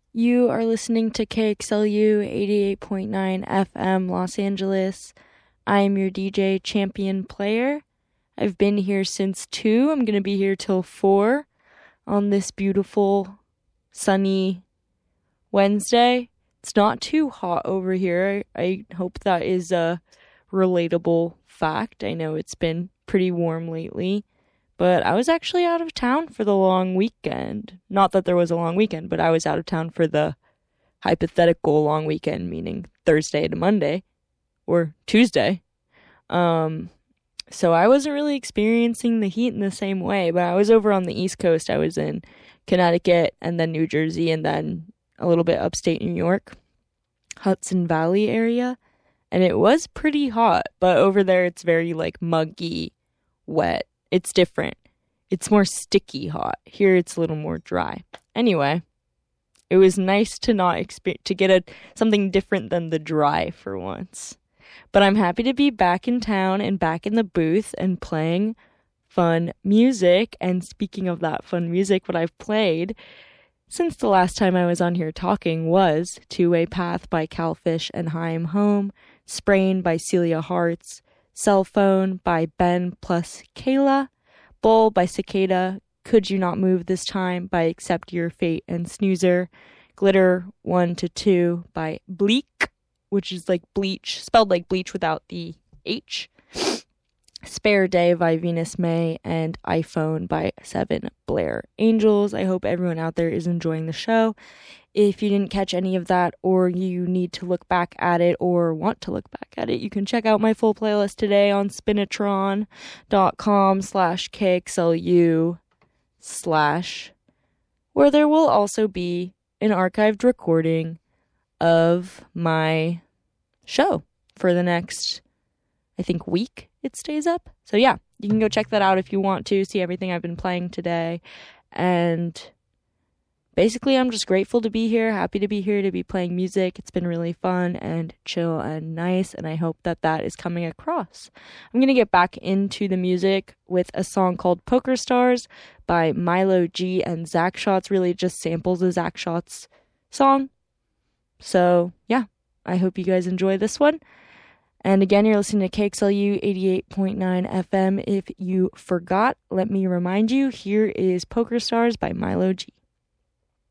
You are listening to KXLU 88.9 FM Los Angeles. I am your DJ champion player. I've been here since 2. I'm going to be here till 4 on this beautiful sunny Wednesday. It's not too hot over here. I hope that is a relatable fact. I know it's been pretty warm lately. But I was actually out of town for the long weekend. Not that there was a long weekend, but I was out of town for the hypothetical long weekend, meaning Thursday to Monday or Tuesday. So I wasn't really experiencing the heat in the same way, but I was over on the East Coast. I was in Connecticut and then New Jersey and then a little bit upstate New York, Hudson Valley area. And it was pretty hot, but over there it's very like muggy, wet. It's different. It's more sticky hot. Here it's a little more dry. Anyway, it was nice to get something different than the dry for once. But I'm happy to be back in town and back in the booth and playing fun music. And speaking of that fun music, what I've played since the last time I was on here talking was Two-Way Path by Calfish and Haim Home, Sprain by Celia Hartz, Cell Phone by Ben plus Kayla, Bull by Cicada, Could You Not Move This Time by Accept Your Fate and Snoozer, Glitter 1 to 2 by Bleak, which is like bleach, spelled like bleach without the H, Spare Day by Venus May, and iPhone by 7 Blair Angels. I hope everyone out there is enjoying the show. If you didn't catch any of that, or you need to look back at it, or want to look back at it, you can check out my full playlist today on spinatron.com/KXLU/ where there will also be an archived recording of my show for the next, I think, week it stays up. So yeah, you can go check that out if you want to see everything I've been playing today. And basically, I'm just grateful to be here, happy to be here, to be playing music. It's been really fun and chill and nice, and I hope that that is coming across. I'm going to get back into the music with a song called Poker Stars by Milo G and Zach Shots. Really just samples a Zach Shots song. So, yeah, I hope you guys enjoy this one. And again, you're listening to KXLU 88.9 FM. If you forgot, let me remind you, here is Poker Stars by Milo G.